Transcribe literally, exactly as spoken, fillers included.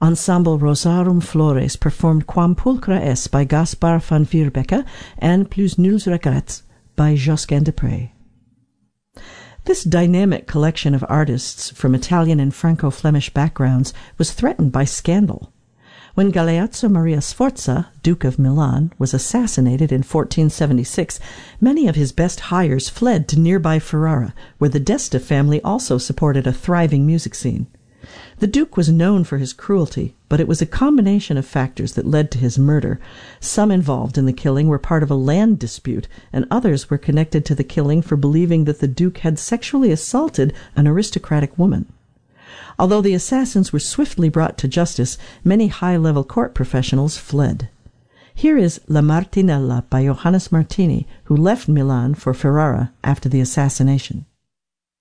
Ensemble Rosarum Flores performed Quam Pulchra Es by Gaspar van Vierbeke and Plus Nuls Regrets by Josquin des Prez. This dynamic collection of artists from Italian and Franco-Flemish backgrounds was threatened by scandal. When Galeazzo Maria Sforza, Duke of Milan, was assassinated in fourteen seventy-six, many of his best hires fled to nearby Ferrara, where the D'Este family also supported a thriving music scene. The Duke was known for his cruelty, but it was a combination of factors that led to his murder. Some involved in the killing were part of a land dispute, and others were connected to the killing for believing that the Duke had sexually assaulted an aristocratic woman. Although the assassins were swiftly brought to justice, many high-level court professionals fled. Here is La Martinella by Johannes Martini, who left Milan for Ferrara after the assassination.